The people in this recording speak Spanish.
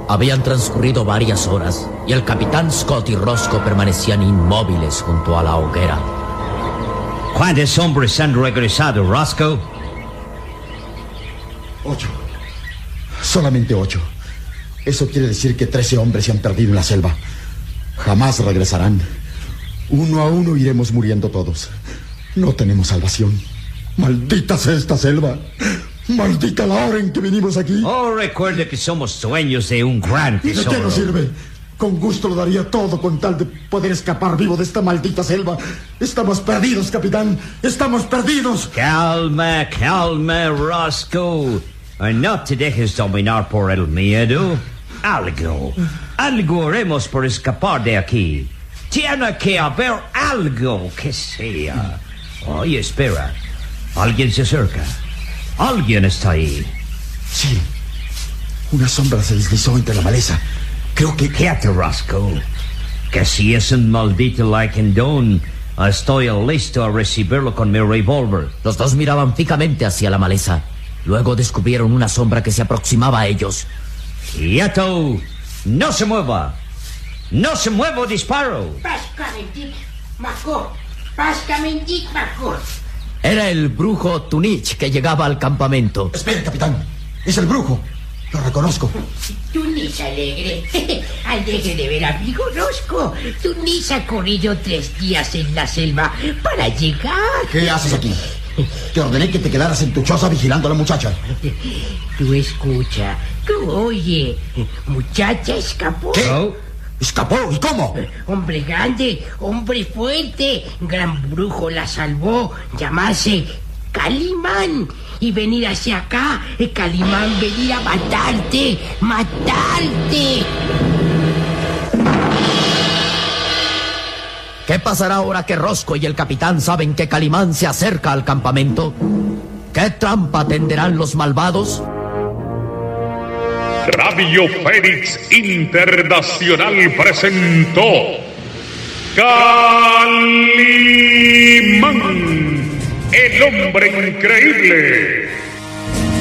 Habían transcurrido varias horas y el capitán Scott y Roscoe permanecían inmóviles junto a la hoguera. ¿Cuántos hombres han regresado, Roscoe? 8. Solamente 8. Eso quiere decir que 13 hombres se han perdido en la selva. Jamás regresarán. Uno a uno iremos muriendo todos. No tenemos salvación. Maldita sea esta selva. Maldita la hora en que vinimos aquí. Oh, recuerde que somos dueños de un gran ¿Y de tesoro. qué nos sirve? Con gusto lo daría todo con tal de poder escapar vivo de esta maldita selva. Estamos perdidos, capitán. Estamos perdidos. Calma, calma, Roscoe. No te dejes dominar por el miedo. Algo haremos por escapar de aquí. Tiene que haber algo que sea. Oye, espera. Alguien se acerca. Alguien está ahí. Sí. Una sombra se deslizó entre la maleza. Creo que... Quédate, Roscoe. Que si es un maldito Lycandone, estoy listo a recibirlo con mi revólver. Los dos miraban fijamente hacia la maleza. Luego descubrieron una sombra que se aproximaba a ellos. ¡Quieto! ¡No se mueva! ¡No se mueva, disparo! Era el brujo Tunich que llegaba al campamento. Espere, capitán. Es el brujo. Lo reconozco. Tunich alegre. Alegre de ver, amigo Roscoe. Tunich ha corrido 3 días en la selva para llegar. ¿Qué haces aquí? Te ordené que te quedaras en tu choza vigilando a la muchacha. Tú escucha, tú oye. Muchacha escapó. ¿Qué? Oh. ¿Escapó? ¿Y cómo? Hombre grande, hombre fuerte, gran brujo la salvó. Llamase Calimán. Y venir hacia acá, Calimán venir a matarte. ¡Matarte! ¿Qué pasará ahora que Roscoe y el capitán saben que Calimán se acerca al campamento? ¿Qué trampa tenderán los malvados? Radio Fénix Internacional presentó Calimán, el hombre increíble.